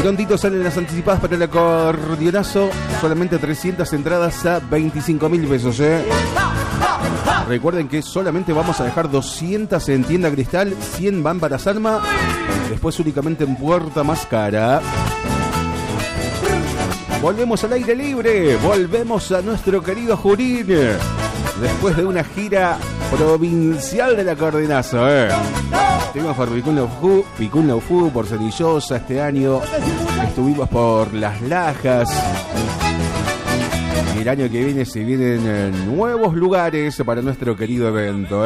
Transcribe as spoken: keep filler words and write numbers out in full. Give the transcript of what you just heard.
Prontito salen las anticipadas para el acordeonazo. Solamente trescientas entradas a veinticinco mil pesos, ¿eh? Recuerden que solamente vamos a dejar doscientas en Tienda Cristal, cien van para Salma, después únicamente en Puerta Más Cara. Volvemos al aire libre, volvemos a nuestro querido Junín, después de una gira provincial del acordeonazo, ¿eh? Estuvimos por Picún Naufú, por Cerillosa este año, estuvimos por Las Lajas. Y el año que viene se vienen nuevos lugares para nuestro querido evento, ¿eh?